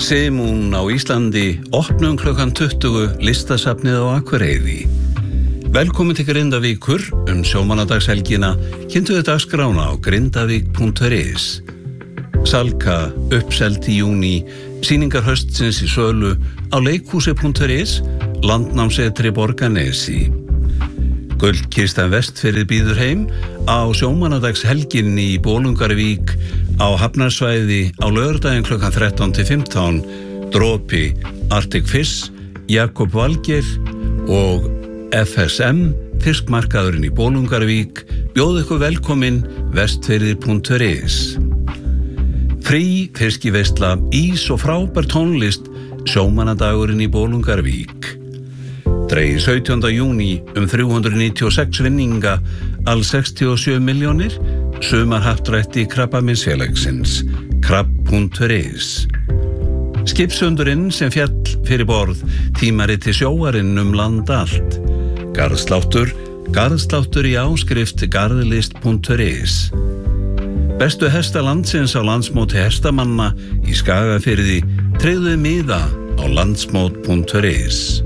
Simún á Íslandi opnum klukkan 20 listasafnið á Akureyri. Velkomin til Grindavíkur sjómannadagshelgina, kynntuðu dagskrána á grindavík.is. Salka uppselt í júní, sýningar haustsins í sölu á leikhúsi.is, landnámsetri Borgarnesi. Gullkistan Vestfirði býður heim á sjómannadagshelginni í Bolungarvík á Hafnarsvæði á laugardaginn klukkan 13 til 15. Dropi, Arctic Fish, Jakob Valgeir og FSM, fiskmarkaðurinn í Bolungarvík, bjóð ykkur velkomin vestfirðir.is. Frí fiskiveisla, ís og frábær tónlist, sjómannadagurinn í Bolungarvík. Dregið 17. júní 396 vinninga, alls 67 milljónir, sumarhappdrætti Krabbameinsfélagsins, krabb.is. Skipsundurinn sem fjall fyrir borð, tímariti sjóarinn land allt. Garðsláttur, garðsláttur í áskrift garðlist.is. Bestu hesta landsins á landsmóti hestamanna í Skagafirði, tryggðu miða á landsmót.is.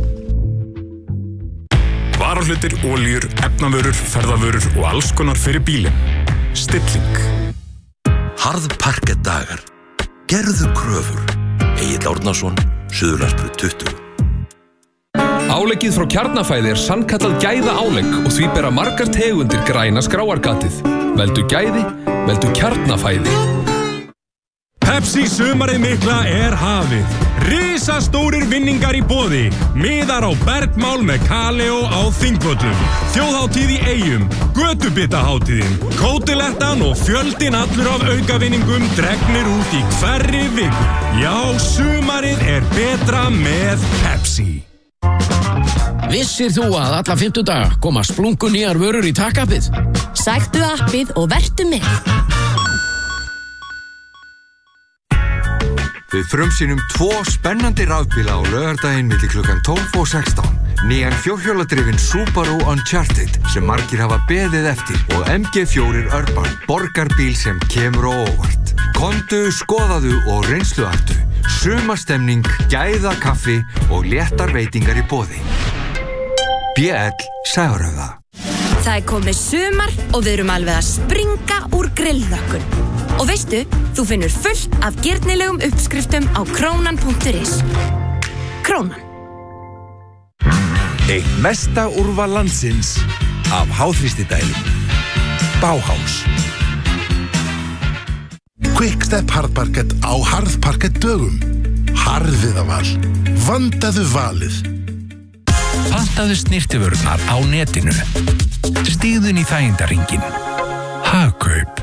Varahlutir, oljur, efnavörur, ferðavörur og alls konar fyrir bílinn. Stilling. Harðparkettdagar. Gerðu kröfur. Egill Árnason, Suðurlandsbraut 20. Áleggið frá Kjarnafæði sannkallað gæða álegg og því bera margar tegundir græna skráargatið. Veldu gæði, veldu Kjarnafæði. Pepsi sumarið mikla hafið. Risastórir vinningar í boði. Miðar á bergmál með Kaleo á Þingvöllum. Þjóðhátíð í Eyjum. Götubitahátíðin. Kótilettan og fjöldinn allur af aukavinningum dregnir út í hverri viku. Já, sumarið betra með Pepsi. Vissir þú að alla 50 daga koma splunkunýjar vörur í takkapið? Sæktu appið og vertu með. Við frumsýnum 2 spennandi rafbíla á laugardaginn milli klukkan 12 og 16. Nýjan fjórhjóladrifinn Subaru Uncharted sem margir hafa beðið eftir og MG4 Urban, borgarbíl sem kemur á óvart. Komdu, skoðaðu og reynsluaktu. Sumarstemning, gæða kaffi og léttar veitingar í boði. BL Sævarhöfða. Það komið sumar og við erum alveg að springa úr grillþökkun. Og veistu, þú finnur fullt af girnilegum uppskriftum á krónan.is. Krónan. Eitt mesta úrval landsins af háþrýstidælum. Bauhaus. Quickstep harðparkett á harðparkett dögum. Harðviðaval. Vandaðu valið. Pantaðu snirtivörurnar á netinu. Stígðun í þægindaringin. Hagkaup.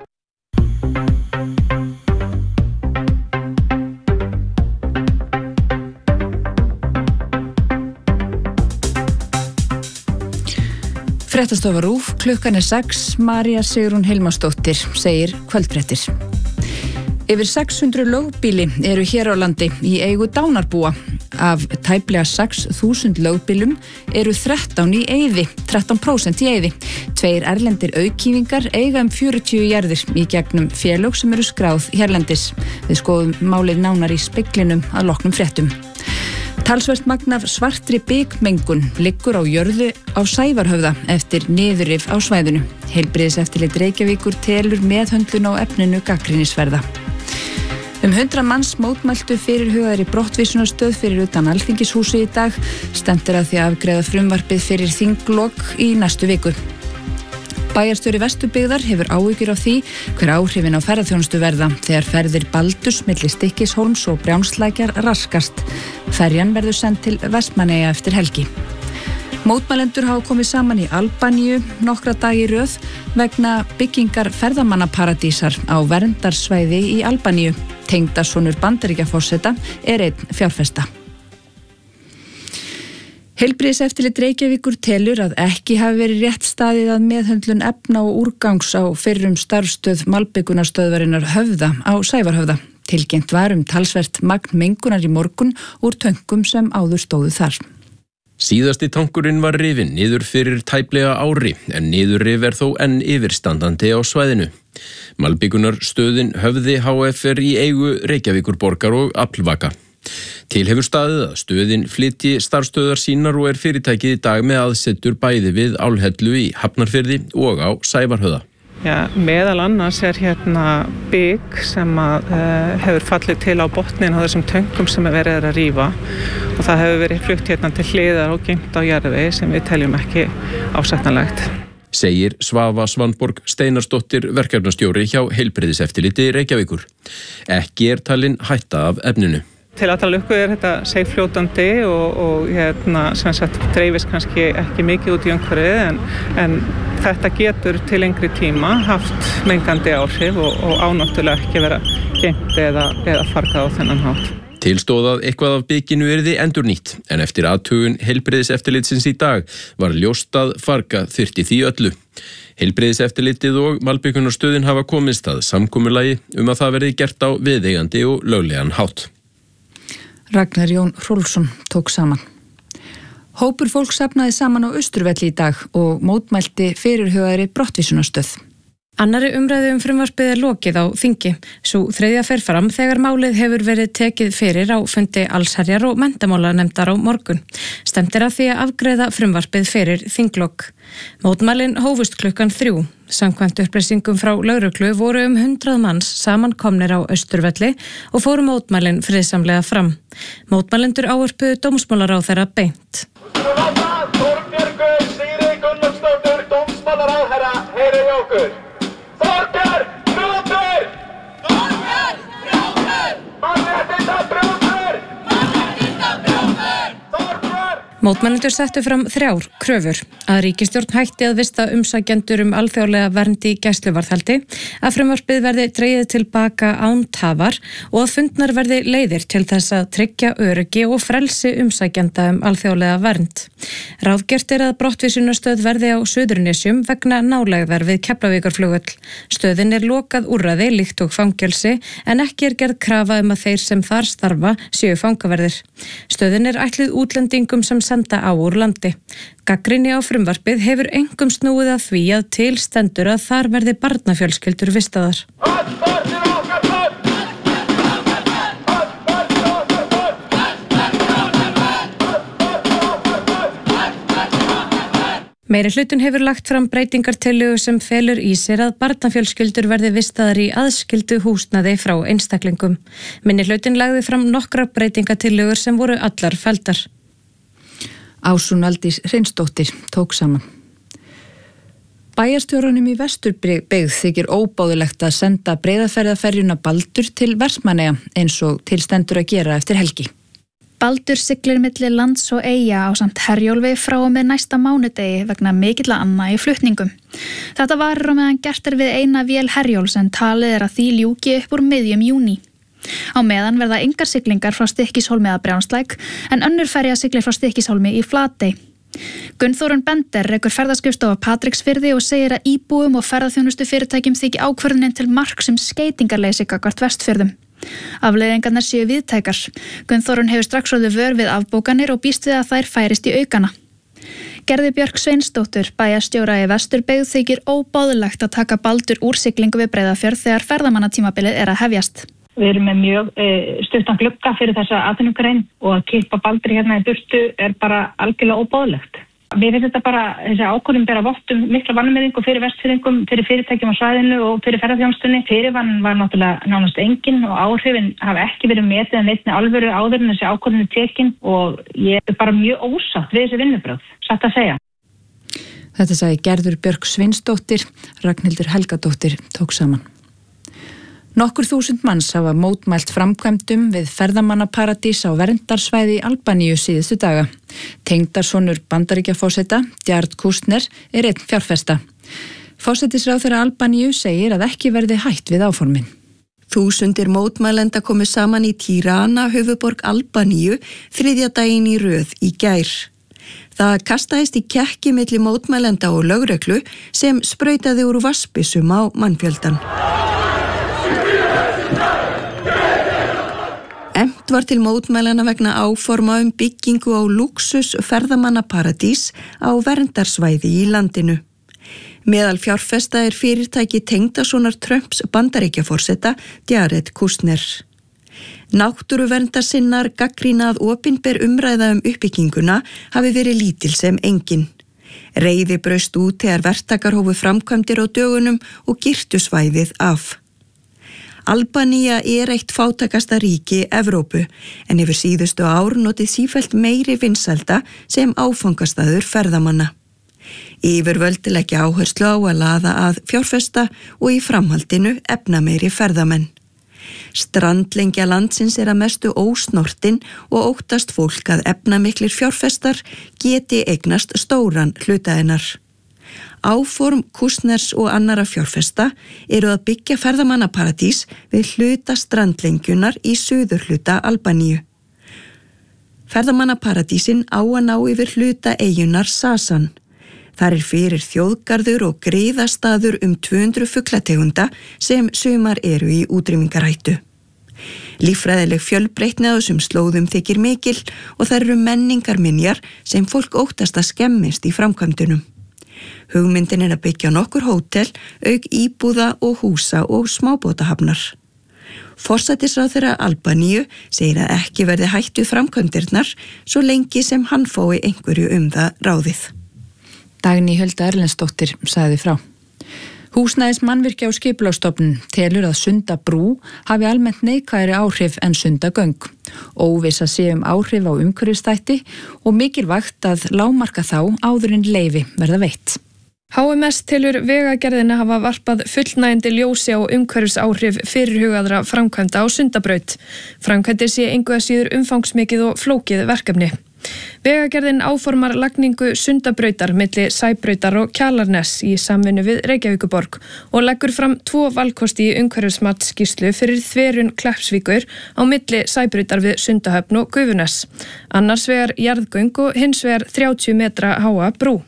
Fréttastofa RÚV, klukkan 6, María Sigrún Hilmarsdóttir segir kvöldfréttir. Yfir 600 lögbýli eru hér á landi í eigu dánarbúa. Af tæplega 6.000 lögbýlum eru 13 í eyði, 13% í eyði. 2 erlendir auðkýfingar eiga 40 jarðir í gegnum félög sem eru skráð hérlendis. Við skoðum málið nánar í speglinum að loknum fréttum. Talsvert magn af svartri bikmengun liggur á jörðu á Sævarhöfða eftir niðurrif á svæðinu. Heilbrigðiseftirlit Reykjavíkur telur meðhöndlun á efninu gagnrýnisverða. 100 manns mótmæltu fyrirhugaðri brottvísunarstöð fyrir utan Alþingishúsi í dag. Stefnt að því að afgreiða frumvarpið fyrir þinglok í næstu viku. Bæjarstjóri Vesturbyggðar hefur áhyggjur af því hver áhrifin á ferðaþjónustu verða þegar ferðir Baldurs milli Stykkishólms og Brjánslækjar raskast. Ferjan verður send til Vestmannaeyja eftir helgi. Mótmælendur hafa komið saman í Albaníu nokkra dagi í röð vegna byggingar ferðamannaparadísar á verndarsvæði í Albaníu. Tengdasonur Bandaríkjaforseta einn fjárfesta. Heilbrigðiseftirlit Reykjavíkur telur að ekki hafi verið rétt staðið að meðhöndlun efna og úrgangs á fyrrum starfsstöð malbikunarstöðvarinnar Höfða á Sævarhöfða. Tilkynnt var talsvert magn mengunar í morgun úr töngum sem áður stóðu þar. Síðasti tankurinn var rifinn niður fyrir tæplega ári en niðurrif þó enn yfirstandandi á svæðinu. Malbikunarstöðin Höfði HF í eigu Reykjavíkurborgar og Aflvaka. Til hefur staðið að stöðin flytji starfstöðvar sínar og fyrirtækið í dag með aðsetur bæði við Álhellu í Hafnarfirði og á Sævarhöða. Já, meðal annars hérna bygg sem hefur fallið til á botnin á þessum tönkum sem verið að rífa og það hefur verið flutt hérna til hliðar og geymt á jarðvegi sem við teljum ekki ásættanlegt. Segir Svava Svanborg Steinarsdóttir verkefnastjóri hjá Heilbrigðiseftirliti Reykjavíkur. Ekki talin hætta af efninu. Til allra lukku þetta seigfljótandi og sem sagt dreifist kannski ekki mikið út í umhverfið en þetta getur til lengri tíma haft mengandi áhrif og ánáttúrulega ekki vera geymt eða fargað á þennan hátt. Til stóð að eitthvað af bygginu yrði endurnýtt en eftir athugun Heilbrigðiseftirlitsins í dag var ljóst að farga þyrfti því öllu. Heilbrigðiseftirlitið og Malbikunarstöðin hafa komist að samkomulagi að það verði gert á viðeigandi og löglegan hátt. Ragnar Jón Hrólfsson tók saman. Hópur fólk safnaði saman á Austurvelli í dag og mótmælti fyrirhugaðri brottvísunarstöð. Annarri umræðu frumvarpið lokið á þingi. Sú þriðja fer fram þegar málið hefur verið tekið fyrir á fundi allsherjar og menntamálanefndar á morgun. Stefnt að því að afgreiða frumvarpið fyrir þinglok. Mótmælin hófust klukkan 3. Samkvæmt upplýsingum frá lögreglu voru 100 manns samankomnir á Austurvelli og fóru mótmælin friðsamlega fram. Mótmælendur ávarpuðu dómsmálaráðherra beint. Mótmælendur settu fram 3 kröfur: að ríkisstjórn hætti að vista umsækjendur alþjóðlega vernd í gæsluvarðhaldi, að frumvarpið verði dregið til baka án tafar og að fundnar verði leiðir til þess að tryggja öryggi og frelsi umsækjenda alþjóðlega vernd. Ráðgert að brottvísunarstöð verði á Suðurnesjum vegna nálægðar við Keflavíkurflugvöll. Stöðin lokað úrræði líkt og fangelsi en ekki gerð krafa að þeir sem þar starfa séu fangaverðir. Stöðin ætluð útlendingum sem senda á úr landi. Gagnrýni á frumvarpið hefur einkum snúið að því að til stendur að þar verði barnafjölskyldur vistaðar. Meiri hlutinn hefur lagt fram breytingartillögu sem felur í sér að barnafjölskyldur verði vistaðar í aðskildu húsnæði frá einstaklingum. Minni hlutinn lagði fram nokkrar breytingartillögur sem voru allar felldar. Ásrún Aldís Hreinsdóttir tók saman. Bæjarstjórunum í Vesturbyggð þykir óbáðilegt að senda breiðaferðaferjuna Baldur til Vestmannaeyja eins og til stendur að gera eftir helgi. Baldur siglir milli lands og eyja ásamt Herjólfi frá og með næsta mánudegi vegna mikilla anna í flutningum. Þetta varir á meðan gert við eina vél Herjóls en talið að því ljúki upp úr miðjum júní. Á meðan verða engar siglingar frá Stykkishólmi að Brjánslæk en önnur ferja siglir frá Stykkishólmi í Flatey. Gunnþórunn Bender rekur ferðaskrifstofa Patreksfirði og segir að íbúum og ferðaþjónustu fyrirtækjum þyki ákvörðunin til marks skeytingarleysi gagnvart Vestfjörðum. Afleiðingarnar séu víðtækar. Gunnþórunn hefur strax orðið vör við afbókanir og býst við að þær færist í aukana. Gerði Björk Sveinsdóttir, bæjarstjóra í Vesturbyggð, þykir óbáðilegt að taka Baldur úr siglingu við Breiðafjörð þegar ferðamannatímabilið að hefjast. Við erum með mjög stuttan glugga fyrir þessa atvinnugrein og að kippa Baldri hérna í burtu bara algjörlega óbáðilegt. Við finnst þetta bara, þessi ákvörðun bera vottum mikla vanmeðingu fyrir Vestfirðingum, fyrir fyrirtækjum á svæðinu og fyrir ferðaþjónustunni. Fyrirvann var náttúrulega nánast engin og áhrifin hafa ekki verið metið en einni alvöru áður en þessi ákvörðun er tekin og ég er bara mjög ósátt við þessi vinnubrögð, satt að segja. Þetta sagði Gerður Björk Sveinsdóttir, Ragnhildur Helgadóttir tók saman. Nokkur þúsund manns hafa mótmælt framkvæmdum við ferðamannaparadís á verndarsvæði í Albaníu síðustu daga. Tengdarsonur Bandaríkjaforseta, Jared Kushner, einn fjárfesta. Forsætisráðherra Albaníu segir að ekki verði hætt við áformin. Þúsundir mótmælenda komu saman í Tirana, höfuðborg Albaníu, þriðja daginn í röð í gær. Það kastaðist í kekki milli mótmælenda og lögreglu sem sprautaði úr vatnsbyssum á mannfjöldan. Hvatt var til mótmælana vegna áforma byggingu á luxus ferðamannaparadís á verndarsvæði í landinu. Meðal fjárfesta fyrirtæki tengdasonar Trumps Bandaríkjaforseta Jared Kushner. Náttúruverndarsinnar gagnrýna að opinber umræða uppbygginguna hafi verið lítil sem engin. Reiði braust út þegar verktakar hófu framkvæmdir á dögunum og girtu svæðið af. Albanía eitt fátækasta ríki Evrópu en hefur síðustu ár notið sífellt meiri vinsælda sem áfangastaður ferðamanna. Yfirvöld leggja áherslu á að laða að fjárfesta og í framhaldinu efnameiri ferðamenn. Strandlengja landsins að mestu ósnortin og óttast fólk að efnamiklir fjárfestar geti eignast stóran hlutaðinnar. Áform Kushners og annara fjárfesta að byggja ferðamannaparadís við hluta strandlengjunar í suðurhluta Albaníu. Ferðamannaparadísin á að ná yfir hluta eyjunnar Sasan. Þar fyrir þjóðgarður og griðastaður 200 fuglategunda sem sumar eru í útrýmingarhættu. Líffræðileg fjölbreytni á þessum slóðum þykir mikil og þær eru menningarminjar sem fólk óttast að skemmist í framkvæmdunum. Hugmyndin að byggja nokkur hótel, auk íbúða og húsa og smábátahafnar. Forsætisráðherra Albaníu segir að ekki verði hætt við framkvæmdirnar svo lengi sem hann fái einhverju það ráðið. Dagný Hulda Erlendsdóttir sagði frá. Húsnæðis mannvirkja og skipulagsstofnun telur að Sundabrú hafi almennt neikvæðari áhrif en Sundagöng. Óvissa sé áhrif á umhverfisþætti og mikilvægt að lágmarka þá áður en leyfi verða veitt. HMS telur vegagerðina hafa varpað fullnægjandi ljósi á umhverfisáhrif fyrirhugaðra framkvæmda á Sundabraut. Framkvæmdir sé engu að síður umfangsmikið og flókið verkefni. Vegagerðin áformar lagningu Sundabrautar milli Sæbrautar og Kjalarness í samvinnu við Reykjavíkurborg og leggur fram 2 valkosti í umhverfismatsskýrslu fyrir þverun Kleppsvíkur á milli Sæbrautar við Sundahöfn og Gufuness. Annars vegar jarðgöng og hins vegar 30 metra háa brú.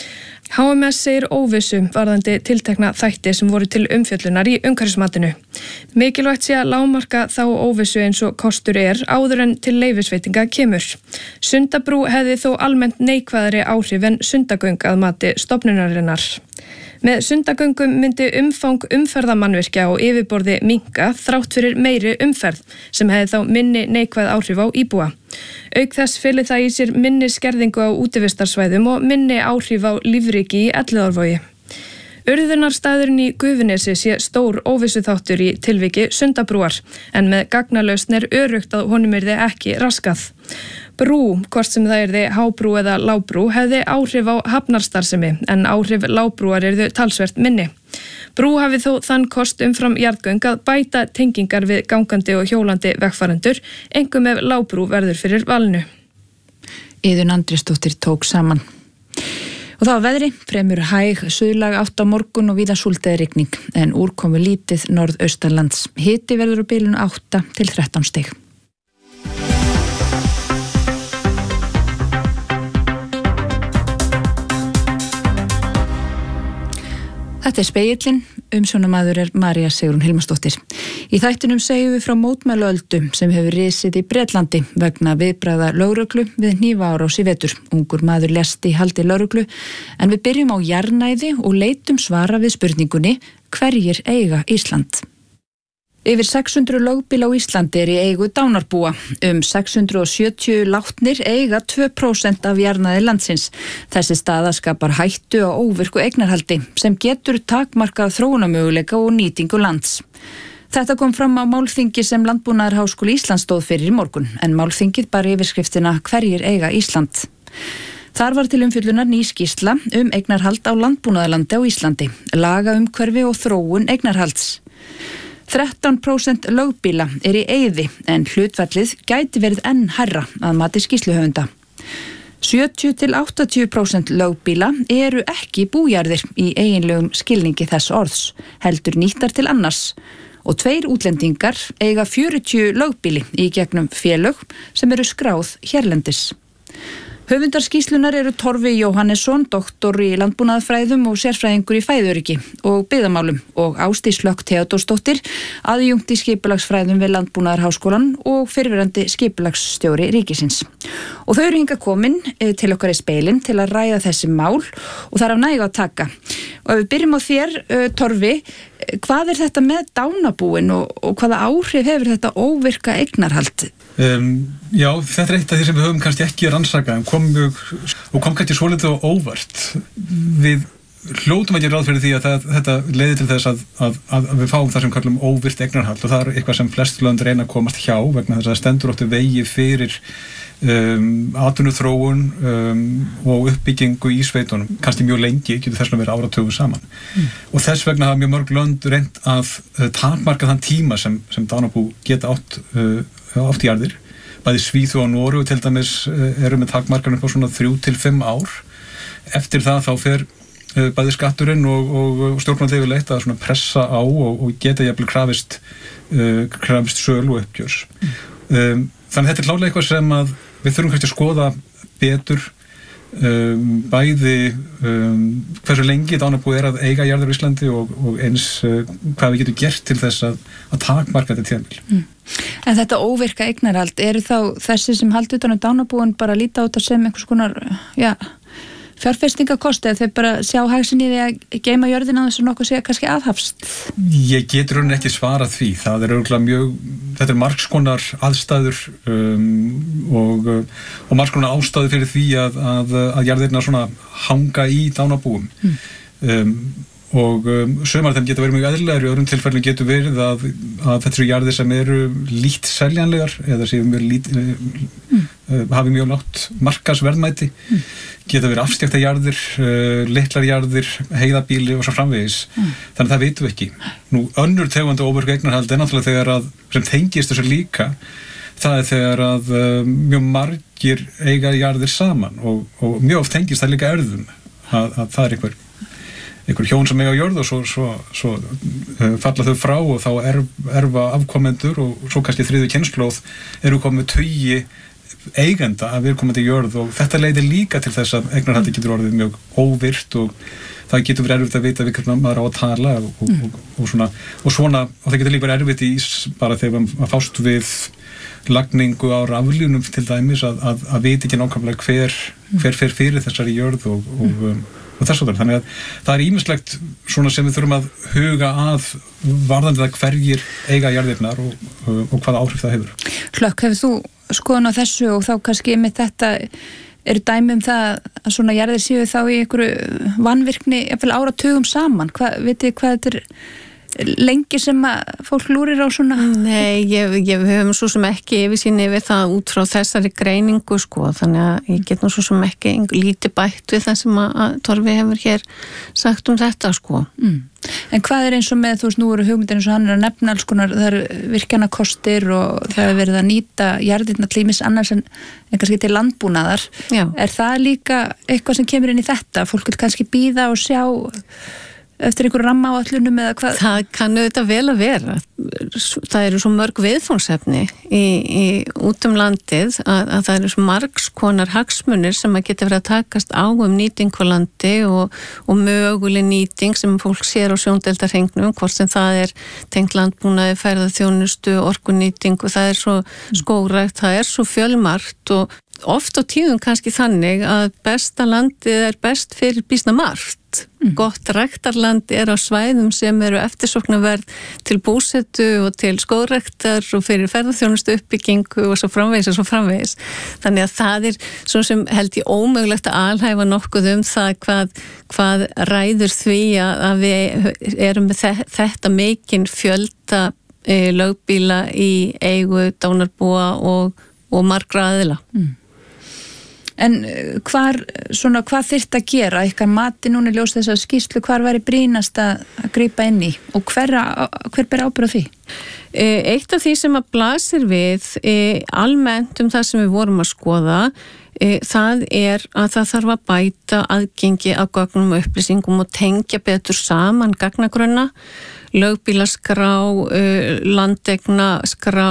HMS segir óvissu varðandi tiltekna þætti sem voru til umfjöllunar í umhverfismatinu. Mikilvægt sé að lágmarka þá óvissu eins og kostur áður en til leyfisveitinga kemur. Sundabrú hefði þó almennt neikvæðari áhrif en Sundagöng að mati stofnunarinnar. Með Sundagöngum myndi umfang umferðamannvirkja og yfirborði minnka þrátt fyrir meiri umferð sem hefði þá minni neikvæð áhrif á íbúa. Auk þess feli það í sér minni skerðingu á útivistarsvæðum og minni áhrif á lífríki í Elliðaárvogi. Urðunarstaðurinn í Gufunesi sé stór óvissuþáttur í tilviki Sundabrúar en með gagnalausn öruggt að honum yrði ekki raskað. Brú, hvort sem það yrði hábrú eða lágbrú, hefði áhrif á hafnarstarfsemi en áhrif lágbrúar yrðu talsvert minni. Brú hafi þó þann kost umfram jarðgöng að bæta tengingar við gangandi og hjólandi vegfarendur, einkum ef lágbrú verður fyrir valinu. Iðunn Andrésdóttir tók saman. Og það var veðri, fremur hæg, suðlæg átt á morgun og víða súldið rigning, en úrkomu lítið norðaustanlands. Hiti verður á bilinu 8 til 13 stig. Þetta Spegillinn, umsjónamaður María Sigrún Hilmarsdóttir. Í þættinum segjum við frá mótmæluöldu sem hefur risið í Bretlandi vegna viðbragða lögreglu við hnífaárás í vetur. Ungur maður lést í haldi lögreglu en við byrjum á jarðnæði og leitum svara við spurningunni hverjir eiga Ísland? Yfir 600 lögbíl á Íslandi í eigu dánarbúa. 670 látnir eiga 2% af jarðnæði landsins. Þessi staða skapar hættu á óvirku eignarhaldi sem getur takmarkað þróunarmöguleika og nýtingu lands. Þetta kom fram á málþingi sem Landbúnaðarháskóli Íslands stóð fyrir í morgun en málþingið bar yfirskriftina hverjir eiga Ísland. Þar var til umfjöllunar ný skýrsla eignarhald á landbúnaðarlandi á Íslandi, lagaumhverfi og þróun eignarhalds. 13% lögbíla í eyði en hlutfallið gæti verið enn hærra að mati skýrsluhöfunda. 70-80% lögbíla eru ekki bújarðir í eiginlegum skilningi þess orðs, heldur nýttar til annars og 2 útlendingar eiga 40 lögbíli í gegnum félög sem eru skráð hérlendis. Höfundar skýrslunar eru Torfi Jóhannesson, doktor í landbúnaðarfræðum og sérfræðingur í fæðuöryggi og byggðamálum og Ásdís Hlökk Theodórsdóttir, aðjúnkt í skipulagsfræðum við Landbúnaðarháskólann og fyrrverandi skipulagsstjóri ríkisins. Og þau eru hingað komin til okkar í speilin til að ræða þessi mál og það er af nægu að taka. Og ef við byrjum á þér, Torfi, hvað er þetta með dánabúin og hvaða áhrif hefur þetta óvirka eignarhald? Já, þetta er eitt af því sem við höfum kannski ekki rannsaka en kom kannski svolítið á óvart. Við hljótum ekki ráð fyrir því að þetta leiði til þess að við fáum það sem kallum óvirt eignarhald og það er eitthvað sem flest lönd reyna að komast hjá vegna þess að það stendur oft vegi fyrir atvinnuþróun og uppbyggingu í sveitunum, kannski mjög lengi, getur þess að vera áratugum saman. Og þess vegna hafa mjög mörg lönd reynt að takmarka þann tíma sem dánarbú geta átt í jarðir. Bæði Svíþjóð og Noregur til dæmis eru með takmarkan upp á svona 3 til 5 ár. Eftir það þá fer bæði skatturinn og stjórnvöld yfirleitt að svona pressa á og geta jafnvel krafist sölu og uppgjörs. Þannig þetta er klárlega eitthvað sem að við þurfum kannski að skoða betur bæði hversu lengi dánarbú að eiga jarðir á Íslandi og eins hvað við getum gert til þess að takmarka þetta tímabil. En þetta óvirka eignarhald, eru þá þessi sem haldi utan dánarbúin bara að líta á þetta sem einhvers konar, fjárfestingakosti að þau bara sjá hagsinni við að geima jörðina þess að nokkuð sé kannski aðhafst? Ég getur hún ekki svarað því. Það er örugglega þetta er margs konar aðstæður og margs konar ástæður fyrir því að jarðirnar svona hanga í dánarbúum. Og sumar þeim geta verið mjög eðlilegar, í öðrum tilfellum getur verið að þetta eru jarðir sem eru lítt seljanlegar eða séu hafi mjög lágt markaðsverðmæti, geta verið afskekktar jarðir, litlar jarðir, heiðabíli og svo framvegis. Þannig að það vitum við ekki. Nú, önnur tegund og óvirk eignarhald er náttúrulega sem tengist þessu líka, það er þegar að mjög margir eiga jarðir saman og mjög oft tengist það líka erðum, að það er einhver hjón sem eiga jörð og svo falla þau frá og þá erfa afkomendur og svo kannski þriðju kynslóð eru komið tugi eigenda af viðkomandi jörð og þetta leiðir líka til þess að eignarhaldi getur orðið mjög óvirt og það getur verið erfitt að vita við hvernig maður á að tala og það getur líka verið erfitt bara þegar maður fást við lagningu á raflínum til dæmis að vita ekki nákvæmlega hver fer fyrir þessari jörð og þess að þannig að það er ýmislegt svona sem við þurfum að huga að varðandi það hverjir eiga jarðirnar og hvaða áhrif það hefur. Hlökk, hefur þú skoðun á þessu og þá kannski með þetta eru dæmi það að svona jarðir séu þá í einhverju vanvirkni jafnvel áratugum saman, vitið hvað þetta er lengi sem að fólk lúrir á svona? Nei, við höfum svo sem ekki yfirsýn yfir það út frá þessari greiningu þannig að ég get nú svo sem ekki lítið bætt við það sem að Torfi hefur hér sagt þetta En hvað er eins og með, nú eru hugmyndir eins og hann er að nefna alls konar, það eru virkjanakostir og það er verið að nýta jarðirnar til ýmis annars en kannski til landbúnaðar. Já. Er það líka eitthvað sem kemur inn í þetta? Fólk vil kannski bíða og sjá eftir einhverju rammaáætlunum eða hvað? Það kann auðvitað vel að vera. Það eru svo mörg viðfangsefni út landið að það eru svo margs konar hagsmunir sem að geta verið að takast á nýting á landi og möguleg nýting sem fólk sér á sjóndeildarhringnum, hvort sem það er tengt landbúnaði, ferðaþjónustu, orkunýting og það er svo skógrækt, það er svo fjölmargt og oft á tíðum kannski þannig að besta landið er best fyrir býsna margt. Gott ræktarland er á svæðum sem eru eftirsóknarverð til búsetu og til skógræktar og fyrir ferðaþjónustu uppbyggingu og svo framvegis. Þannig að það er svo sem held ég ómögulegt að alhæfa nokkuð það hvað ræður því að við erum með þetta mikinn fjölda lögbíla í eigu dánarbúa og margra aðila. En hvað þyrfti að gera? Ykkar mati núna ljós þess að skýrslu, hvar væri brýnast að grípa inn í og hver ber ábyrgð á því? Eitt af því sem að blasir við almennt það sem við vorum að skoða, það er að það þarf að bæta aðgengi að gögnum og upplýsingum og tengja betur saman gagnagrunna. lögbílaskrá, landegnaskrá,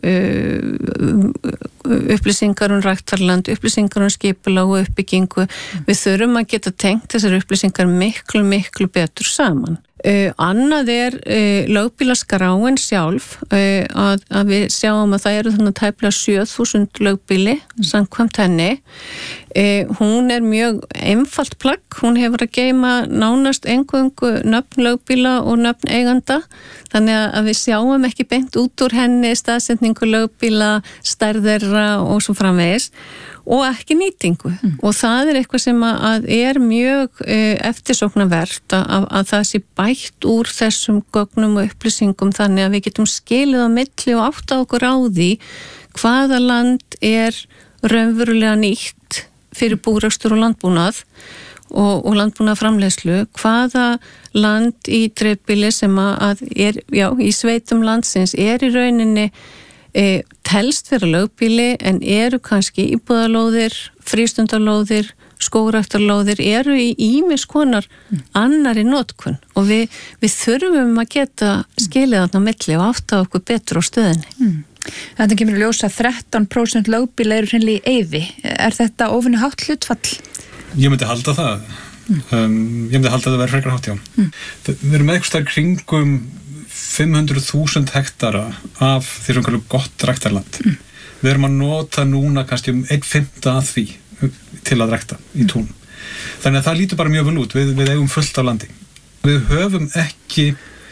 upplýsingar ræktarland, upplýsingar skipulag og uppbyggingu. Við þurfum að geta tengt þessar upplýsingar miklu betur saman. Annað lögbílaskráin sjálf, að við sjáum að það eru þannig tæplega 7.000 lögbíli samkvæmt henni. Hún mjög einfalt plagg, hún hefur að geyma nánast eingöngu nöfn lögbíla og nöfn eiganda, þannig að við sjáum ekki beint út úr henni staðsetningu lögbíla, stærðirra og svo framvegis og ekki nýtingu og það eitthvað sem að mjög eftirsóknarvert að það sé bætt úr þessum gögnum og upplýsingum þannig að við getum skilið á milli og átta okkur á því hvaða land raunverulega nýtt fyrir búrekstur og landbúnað og landbúnaðarframleiðslu, hvaða land í dreifbýli sem að í sveitum landsins í rauninni telst fyrir lögbýli en eru kannski íbúðarlóðir, frístundarlóðir, skógræktarlóðir eru í ýmis konar annarri notkun og við þurfum að geta skilið þarna á milli og átta okkur betur á stöðinni. Þetta kemur í ljós að 13% lögbýla eru hreinlega í eyði. Þetta óvinni hátt hlutfall? Ég myndi halda það. Ég myndi halda það að vera frekar hátt, já. Við erum með eitthvað starf kringum 500.000 hektara af því sem kallar gott ræktarland. Við erum að nota núna kannski 1/5 af því til að rækta í tún. Þannig að það lítur bara mjög vel út. Við eigum fullt af landi. Við höfum ekki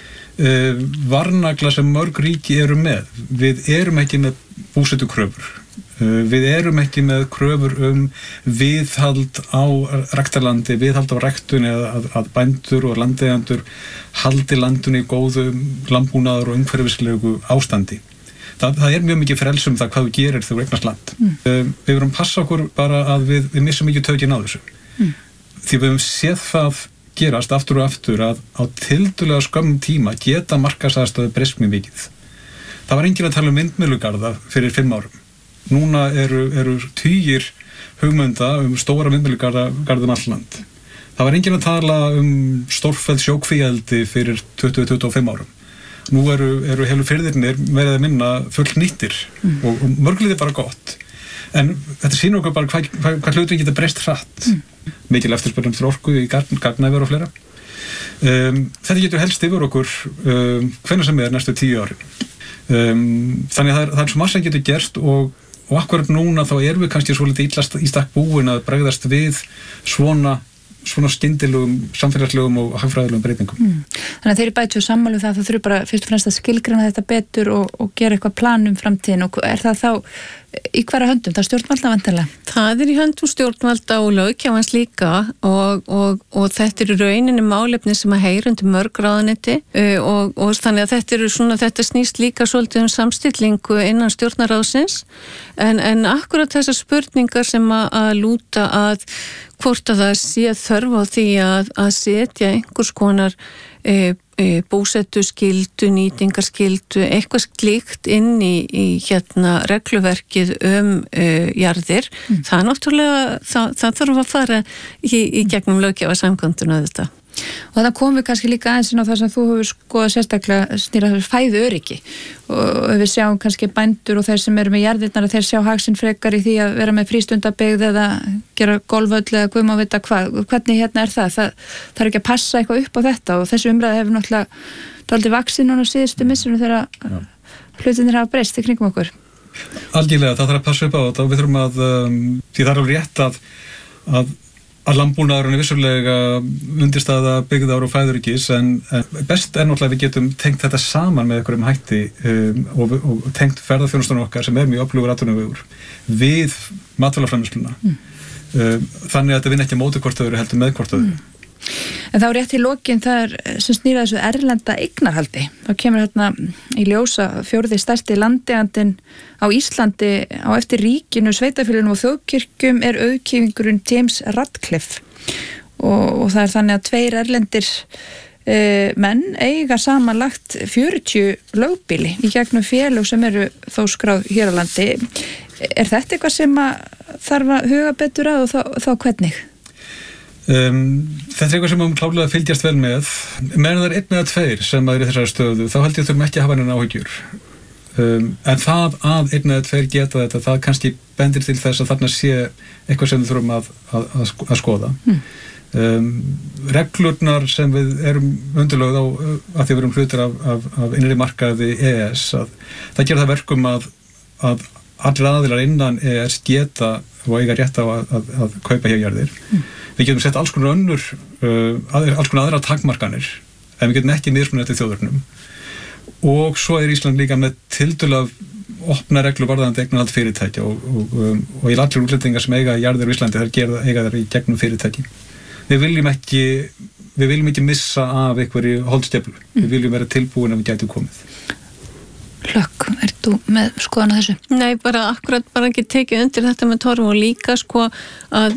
varnagla sem mörg ríki eru með. Við erum ekki með búsetukröfur. Við erum ekki með kröfur viðhald á ræktarlandi, viðhald á ræktunni að bændur og landeigandur haldi landunni í góðu landbúnaðar og umhverfislegu ástandi. Það mjög mikið frelsum það hvað þú gerir þegar þú eignast land. Við verum passa okkur bara að við missum ekki tökin á þessu. Því við höfum séð það gerast aftur og aftur að á tildulega skömmum tíma geta markaðsaðstöðu breyst mjög mikið. Það var enginn að tala vindmyllugarða fyrir 5 árum. Núna eru tugir hugmynda stóra vindmyllugarða alland. Það var enginn að tala stórfelld sjókvíeldi fyrir 20-25 árum. Nú eru heilu firðirnir verið að minna full nýttir og mörglið bara gott. En þetta sýnir okkur bara hvað hlutin geta breyst hratt. Mikil eftirspurn fyrir orku í gagnaver og fleira. Þetta getur helst yfir okkur hvenær sem næstu 10 árin. Þannig að það svo margt sem getur gerst og akkurat núna þá erum við kannski svolítið illa í stakk búin að bregðast við svona skyndilegum, samfélagslegum og hagfræðilegum breytingum. Þannig að þeir eru bætið sammála það þurfi bara fyrst og fremst að skilgreina þetta betur og gera eitthvað plan framtíðin og það þá í hverja höndum? Það stjórnvalda vantilega? Það í höndum stjórnvalda og löggjafans líka og þetta í rauninni málefni sem að heyra undir mörg ráðuneyti og þannig að þetta snýst líka svolítið samstillingu innan stjórnarráðsins en akkurat þessar spurningar sem að lúta að hvort að það sé þörf á því að setja einhvers konar búsetuskyldu, nýtingarskyldu, eitthvað slíkt inn í regluverkið jarðir. Það náttúrulega, það þarf að fara í gegnum löggjafarsamkvæmdina þetta. Og það komum við kannski líka aðeins inn á það sem þú hefur skoðað sérstaklega snýrað fæðu öryggi og við sjáum kannski bændur og þeir sem eru með jarðirnar að þeir sjá hagsinn frekar í því að vera með frístundabyggð eða gera golfvöll eða guð má vita hvernig það? Það ekki að passa eitthvað upp á þetta og þessu umræði hefur náttúrulega dálítið vaxið núna síðustu missunum þegar hlutinir hafa breyst í kringum okkur. Algjörlega, það þarf að passa upp á þetta og við þurfum því það alveg rétt að landbúnaðurinn vissulega undirstaða byggðar og fæðuríkis en best náttúrulega við getum tengt þetta saman með einhverjum hætti og tengt ferðarþjónustunum okkar sem mjög öflugur atvinnuvegur við matvælaframleiðsluna. Þannig að þetta vinna ekki á móti hvort öðru heldur með hvort öðru. En þá rétt í lokin það sem snýra þessu erlenda eignarhaldi. Þá kemur hérna í ljósa 4. stærsti landeigandinn á Íslandi á eftir ríkinu, sveitafélaginu og þjóðkirkjum auðkýfingurinn James Radcliffe og það þannig að 2 erlendir menn eiga samanlagt 40 lögbýli í gegnum félög sem eru þó skráð hér á landi. Er þetta eitthvað sem að þarf að huga betur að og þá hvernig? Þetta eitthvað sem klárlega fylgjast vel með. Meðan það 1 eða 2 sem í þessari stöðu, þá held ég þurfum ekki að hafa hennar áhyggjur. En það að 1 eða 2 geta þetta, það kannski bendir til þess að þarna sé eitthvað sem við þurfum að skoða. Reglurnar sem við erum undirlögð á að því við erum hlutir af innri markaði EES, það gerir það verkum að allir aðilar innan EES geta og eiga rétt á að kaupa hér jarðir. Við getum sett alls konar aðra takmarkanir, en við getum ekki mismunað eftir þjóðurnum. Og svo Ísland líka með tiltölulega opna reglur varðandi eignarhald fyrirtækja og í allir útlendingar sem eiga jarðir á Íslandi, þær eiga þær í gegnum fyrirtæki. Við viljum ekki missa af einhverju holdstefnu. Við viljum vera tilbúin að við gætum komið. Hlökk, ert þú með skoðan á þessu? Nei, bara ekki tekið undir þetta með Torfi og líka að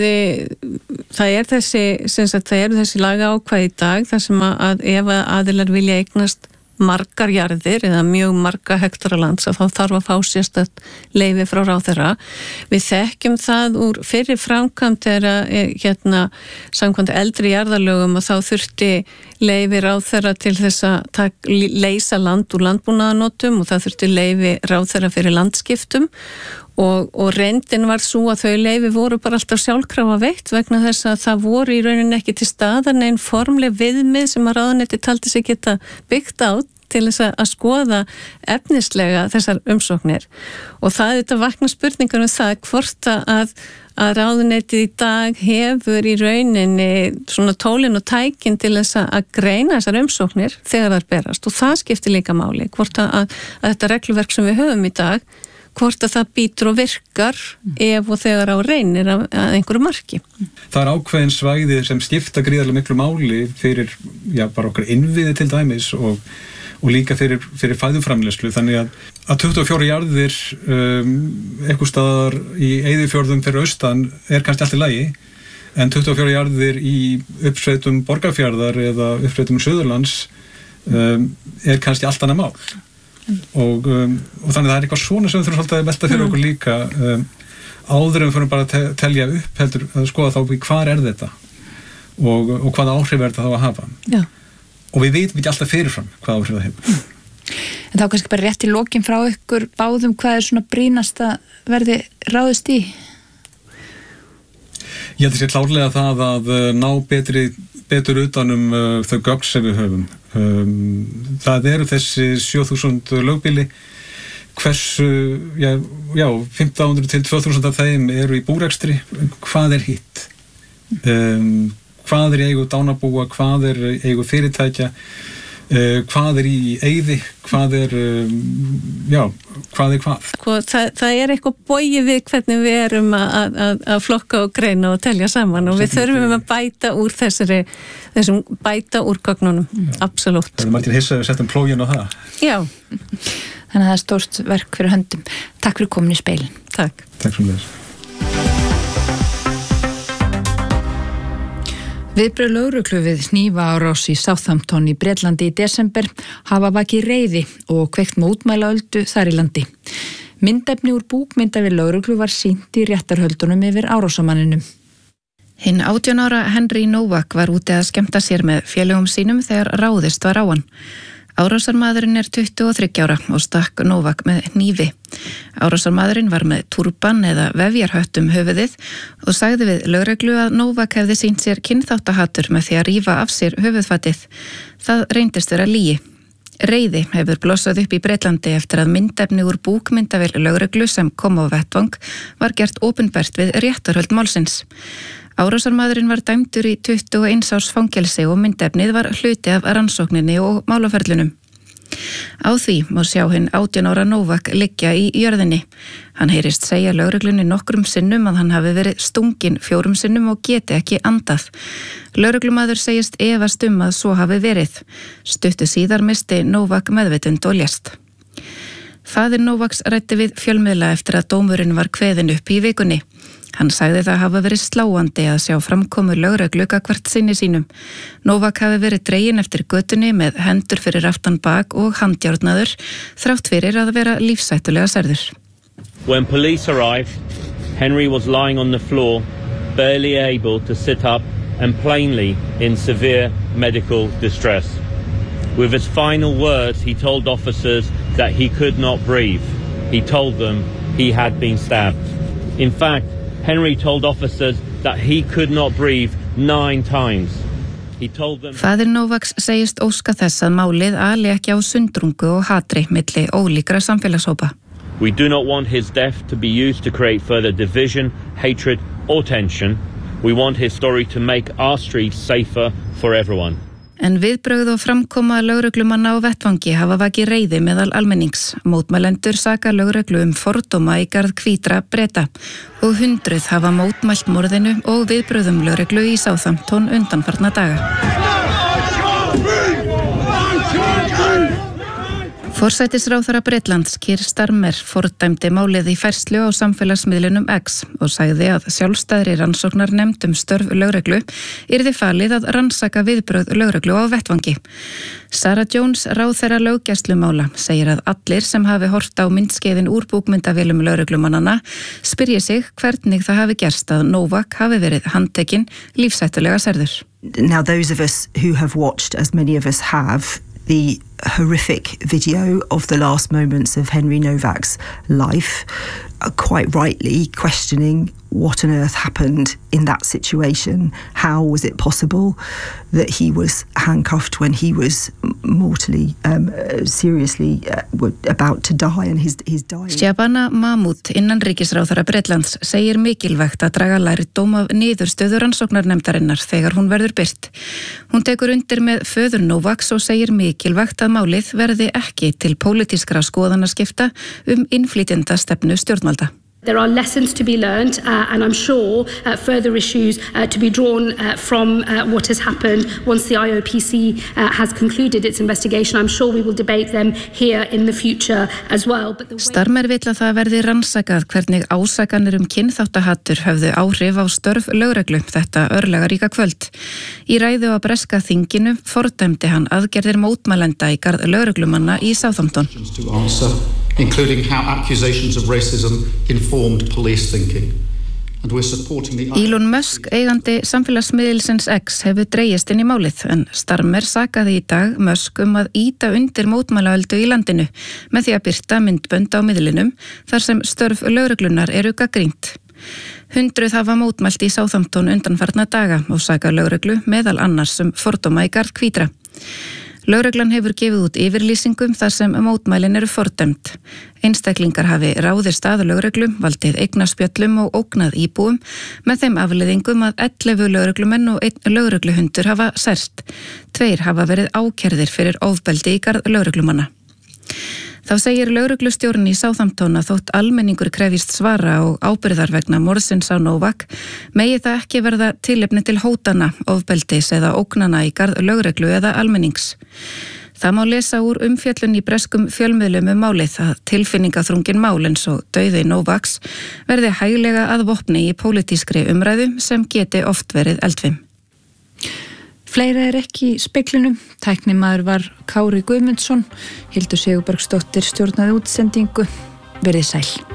það er þessi lagaákvæði í dag þar sem að ef aðilar vilja eignast margar jarðir eða mjög marga hektara lands að þá þarf að fá sérstakt leyfi frá ráðherra. Við þekkjum það úr fyrir framkvæmd samkvæmt eldri jarðalögum að þá þurfti leyfi ráðherra til þess að leysa land úr landbúnaðarnotum og það þurfti leyfi ráðherra fyrir landskiptum og reyndin var svo að þau leyfi voru bara alltaf sjálfkrafa veitt vegna þess að það voru í rauninni ekki til staðar neinn formleg viðmið sem að ráðuneyti taldi sig geta byggt á til þess að skoða efnislega þessar umsóknir og það þetta vakna spurningar það hvort að ráðuneytið í dag hefur í rauninni svona tólin og tækin til þess að greina þessar umsóknir þegar þær berast og það skiptir líka máli hvort að þetta regluverk sem við höfum í dag hvort að það býtur og virkar ef og þegar á reynir að einhverju marki. Það ákveðin svæði sem skipta gríðarlega miklu máli fyrir bara okkar innviði til dæmis og líka fyrir fæðuframleiðslu þannig að 24 jarðir eitthvað staðar í Eyðifjörðum fyrir austan kannski allt í lagi en 24 jarðir í uppsveitum Borgarfjarðar eða uppsveitum Suðurlands kannski allt annað mál. Og þannig það eitthvað svona sem við þurfum svolítið að velta fyrir okkur líka áður en við fyrir bara að telja upp heldur að skoða þá hvar þetta og hvaða áhrif þetta þá að hafa og við vitum ekki alltaf fyrirfram hvaða áhrif það hefur. En þá kannski bara rétt í lokin frá ykkur báðum hvað svona brýnast að verði ráðist í? Ég held að sé klárlega það að ná betur utanum þau gögn sem við höfum. Það eru þessi 7.000 lögbýli, hversu, 1.500 til 2.000 af þeim eru í búrekstri, hvað hitt? Hvað í eigu dánarbúa, hvað í eigu fyrirtækja, hvað í eyði, hvað hvað? Það eitthvað bogið við hvernig við erum að flokka og greina og telja saman og við þurfum að bæta úr þessum bæta úr gögnunum, absolutt. Það margir hissa að við setjum plógin á það. Já. Þannig að það stórt verk fyrir höndum. Takk fyrir komin í speilin. Takk. Takk fyrir þess. Viðbrögð lögreglu við hnífaárás í Southampton í Bretlandi í desember hafa vakið reiði og kveikt mótmælaöldu þar í landi. Myndefni úr búkmyndavél lögreglu var sýnt í réttarhöldunum yfir árásamanninum. Hinn 18 ára Henry Novak var úti að skemmta sér með félögum sínum þegar ráðist var á hann. Árásarmaðurinn 23 ára og stakk Novak með hnífi. Árásarmaðurinn var með túrban eða vefjarhött höfuðið og sagði við lögreglu að Novak hefði sýnt sér kynþáttahatur með því að rífa af sér höfuðfatið. Það reyndist vera lygi. Reiði hefur blossað upp í Bretlandi eftir að myndefni úr búkmyndavél lögreglu sem kom á vettvang var gert opinbert við réttarhöld málsins. Árásarmaðurinn var dæmdur í 21 árs fangelsi og myndefnið var hluti af rannsókninni og málaferlunum. Á því má sjá hinn 18 ára Novak liggja í jörðinni. Hann heyrist segja lögreglunni nokkrum sinnum að hann hafi verið stunginn 4 sinnum og geti ekki andað. Lögreglumaður segist efast að svo hafi verið. Stuttu síðar misti Novak meðvitund og lést. Faðir Novaks ræddi við fjölmiðla eftir að dómurinn var kveðinn upp í vikunni. Hann sagði það hafa verið sláandi að sjá framkomu lögreglu gagnvart sinni sínum. Novak hafi verið dreginn eftir götunni með hendur fyrir aftan bak og handjárnaður, þrátt fyrir að vera lífshættulega særður. When police arrived, Henry was lying on the floor barely able to sit up and plainly in severe medical distress. With his final words, he told officers that he could not breathe. He told them he had been stabbed. In fact, Henry told officers that he could not breathe 9 times. He told them... Faðir Novaks segist óska þess að málið ali ekki á sundrungu og hatri milli ólíkra samfélagshópa. We do not want his death to be used to create further division, hatred or tension. We want his story to make our streets safer for everyone. En viðbrögð og framkoma lögreglumanna á vettvangi hafa vakið reiði meðal almennings. Mótmælendur saka lögreglu fordóma í garð hvítra Breta og 100 hafa mótmælt morðinu og viðbrögðum lögreglu í Southampton undanfarna daga. Forsætisráðherra Bretlands Keir Starmer fordæmdi málið í færslu á samfélagsmiðlunum X og sagði að sjálfstæðri rannsóknarnefnd störf lögreglu yrði falið að rannsaka viðbrögð lögreglu á vettvangi. Sarah Jones, ráðherra löggæslumála, segir að allir sem hafi horft á myndskeiðin úr búkmyndavélum lögreglumannanna spyrji sig hvernig það hafi gerst að Novak hafi verið handtekinn lífshættulega særður. Now those of us who have watched, as many of us have, the horrific video of the last moments of Henry Novak's life, are quite rightly questioning what on earth happened in that situation. How was it possible that he was handcuffed when he was mortally, seriously about to die and his dying? Shabana Mahmood, innanríkisráðherra Bretlands, segir mikilvægt að draga lærdóm af niðurstöðu rannsóknarnefndarinnar þegar hún verður birt. Hún tekur undir með föður Novaks og segir mikilvægt að málið verði ekki til pólitískra skoðanaskipta innflytjendastefnu stjórnvalda. There are lessons to be learned and I'm sure further issues to be drawn from what has happened once the IOPC has concluded its investigation. I'm sure we will debate them here in the future as well. Starmer vill að það verði rannsakað hvernig ásakanir kynþáttahattur höfðu áhrif á störf lögreglu þetta örlagaríka kvöld. Í ræðu á breska þinginu fordæmdi hann aðgerðir mótmælenda í garð lögreglumanna í Southampton. Including how accusations of racism informed police thinking. And we're supporting the... Elon Musk, eigandi samfélagsmiðilsins X, hefur dregist inn í málið, en Starmer sakaði í dag Musk að ýta undir mótmælaöldu í landinu með því að birta myndbönd á miðlinum þar sem störf lögreglunar eru gagnrýnd. 100 hafa mótmælt í Southampton undanfarna daga og saka lögreglu meðal annars fordóma í garð hvítra. Lögreglan hefur gefið út yfirlýsingum þar sem mótmælin eru fordæmd. Einstaklingar hafi ráðist að lögreglu, valdið eignaspjöllum og ógnað íbúum með þeim afleiðingum að 11 lögreglumenn og 1 lögregluhundur hafa særst. 2 hafa verið ákærðir fyrir ofbeldi í garð lögreglumanna. Þá segir lögreglustjórinn í Southampton að þótt almenningur krefjist svara og ábyrgðar vegna morðsins á Novak, megi það ekki verða tilefni til hótana, ofbeldis eða ógnana í garð lögreglu eða almennings. Það má lesa úr umfjöllun í breskum fjölmiðlum málið að tilfinningaþrungin mál eins og dauði Novaks verði hæglega að vopni í pólitískri umræðu sem geti oft verið eldfim. Fleira ekki í speglinum. Tæknimaður var Kári Guðmundsson. Hildur Sigurbergsdóttir stjórnaði útsendingu. Verið sæl.